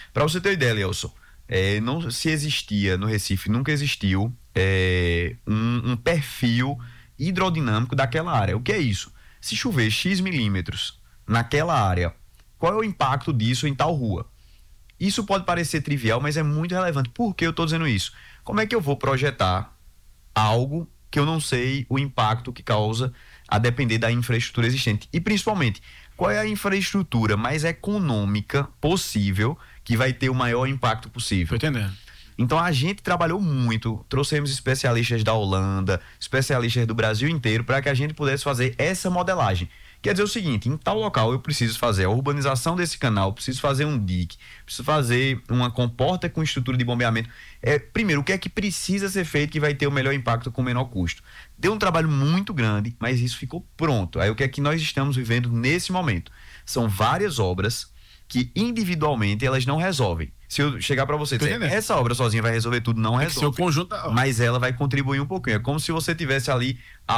Para você ter ideia, Leilson, não se existia no Recife, nunca existiu um perfil hidrodinâmico daquela área. O que é isso? Se chover X milímetros naquela área, qual é o impacto disso em tal rua? Isso pode parecer trivial, mas é muito relevante. Por que eu estou dizendo isso? Como é que eu vou projetar algo que eu não sei o impacto que causa a depender da infraestrutura existente? E principalmente, qual é a infraestrutura mais econômica possível que vai ter o maior impacto possível? Tô entendendo. Então a gente trabalhou muito, trouxemos especialistas da Holanda, especialistas do Brasil inteiro, para que a gente pudesse fazer essa modelagem. Quer dizer o seguinte, em tal local eu preciso fazer a urbanização desse canal, preciso fazer um dique, preciso fazer uma comporta com estrutura de bombeamento. Primeiro, o que é que precisa ser feito que vai ter o melhor impacto com o menor custo? Deu um trabalho muito grande, mas isso ficou pronto. Aí o que é que nós estamos vivendo nesse momento? São várias obras que individualmente elas não resolvem. Se eu chegar para você e dizer, essa obra sozinha vai resolver tudo, não resolve. Seu conjunto, mas ela vai contribuir um pouquinho. É como se você tivesse ali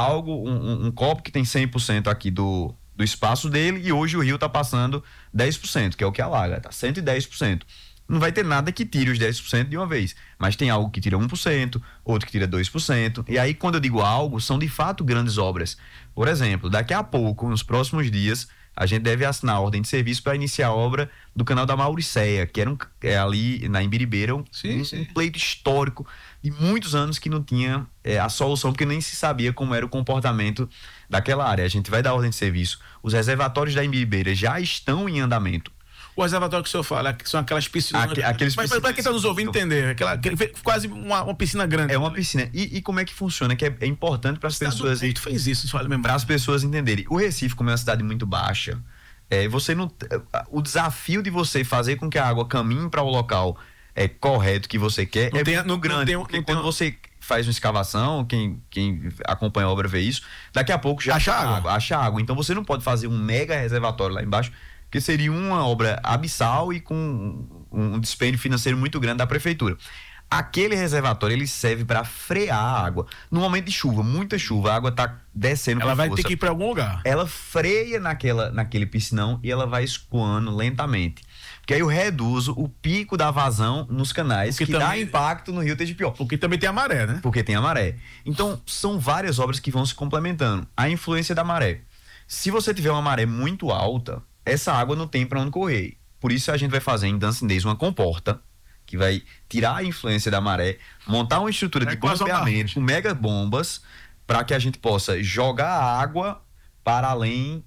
um copo que tem 100% aqui do espaço dele e hoje o rio está passando 10%, que é o que alaga, tá 110%. Não vai ter nada que tire os 10% de uma vez, mas tem algo que tira 1%, outro que tira 2%. E aí, quando eu digo algo, são de fato grandes obras. Por exemplo, daqui a pouco, nos próximos dias, a gente deve assinar a ordem de serviço para iniciar a obra do canal da Mauricéia, que era ali na Imbiribeira, um pleito histórico de muitos anos que não tinha a solução, porque nem se sabia como era o comportamento daquela área. A gente vai dar ordem de serviço. Os reservatórios da Imbiribeira já estão em andamento. O reservatório que o senhor fala, que são aquelas piscinas. Mas para quem está nos ouvindo entender, quase uma piscina grande. É uma piscina. E como é que funciona? Que é importante para as pessoas. Tu fez isso, para as pessoas entenderem. O Recife, como é uma cidade muito baixa, você não. O desafio de você fazer com que a água caminhe para o local correto que você quer muito grande. Porque quando você faz uma escavação, quem acompanha a obra vê isso, daqui a pouco já acha água. Então você não pode fazer um mega reservatório lá embaixo, que seria uma obra abissal e com um dispêndio financeiro muito grande da prefeitura. Aquele reservatório, ele serve para frear a água. No momento de chuva, muita chuva, a água está descendo. Ela vai ter que ir para algum lugar. Ela freia naquele piscinão e ela vai escoando lentamente. Porque aí eu reduzo o pico da vazão nos canais, que dá impacto no rio Tegipió. Porque também tem a maré, né? Porque tem a maré. Então, são várias obras que vão se complementando. A influência da maré. Se você tiver uma maré muito alta, essa água não tem para onde correr. Por isso a gente vai fazer em Dancindês uma comporta que vai tirar a influência da maré, montar uma estrutura de bombeamento com mega bombas para que a gente possa jogar a água para além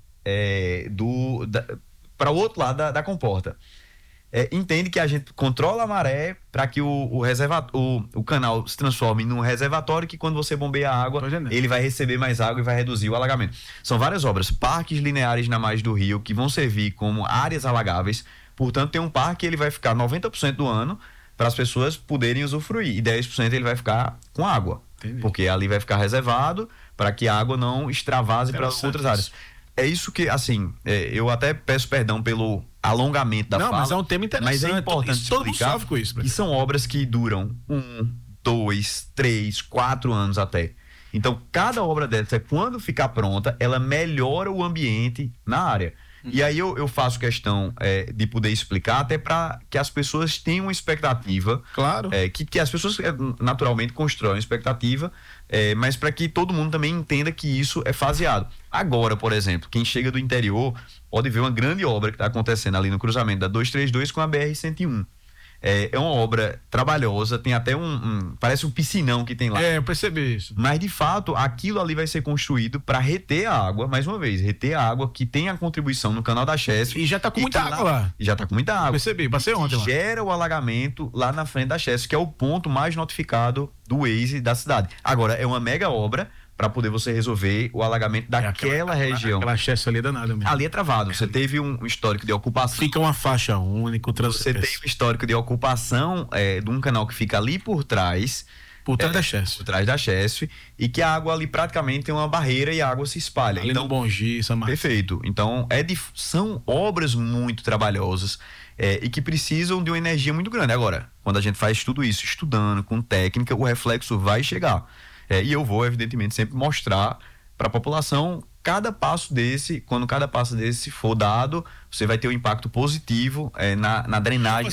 para o outro lado da comporta. Entende que a gente controla a maré para que o canal se transforme num reservatório que quando você bombeia a água, ele vai receber mais água e vai reduzir o alagamento. São várias obras, parques lineares na margem do rio que vão servir como áreas alagáveis. Portanto, tem um parque que ele vai ficar 90% do ano para as pessoas poderem usufruir e 10% ele vai ficar com água. Entendi. Porque ali vai ficar reservado para que a água não extravase para outras áreas. É isso que, assim, eu até peço perdão pelo alongamento da fala. Mas é um tema interessante. Mas é importante explicar. Todo mundo sofre com isso. E são obras que duram 1, 2, 3, 4 anos até. Então, cada obra dessa, quando ficar pronta, ela melhora o ambiente na área. E aí eu faço questão de poder explicar até para que as pessoas tenham uma expectativa. Claro. Que as pessoas naturalmente constroem expectativa, mas para que todo mundo também entenda que isso é faseado. Agora, por exemplo, quem chega do interior pode ver uma grande obra que está acontecendo ali no cruzamento da 232 com a BR-101. É uma obra trabalhosa, tem até parece um piscinão que tem lá. Eu percebi isso. Mas, de fato, aquilo ali vai ser construído para reter a água, mais uma vez, reter a água que tem a contribuição no canal da Chesf. E já tá com muita água lá. E já tá com muita água. Percebi, passei ontem lá. Gera o alagamento lá na frente da Chesf, que é o ponto mais notificado do Waze da cidade. Agora, é uma mega obra para poder você resolver o alagamento daquela região. Aquela Chesf ali é danada mesmo. Ali é travado. Você teve um histórico de ocupação. Fica uma faixa única. Você tem um histórico de ocupação de um canal que fica ali por trás. Por trás da Chesf. Por trás da Chesf. E que a água ali praticamente tem uma barreira e a água se espalha. Ali no Bom Gi, Samar. Perfeito. Então, são obras muito trabalhosas e que precisam de uma energia muito grande. Agora, quando a gente faz tudo isso, estudando, com técnica, o reflexo vai chegar. E eu vou, evidentemente, sempre mostrar para a população cada passo desse. Quando cada passo desse for dado, você vai ter um impacto positivo na drenagem.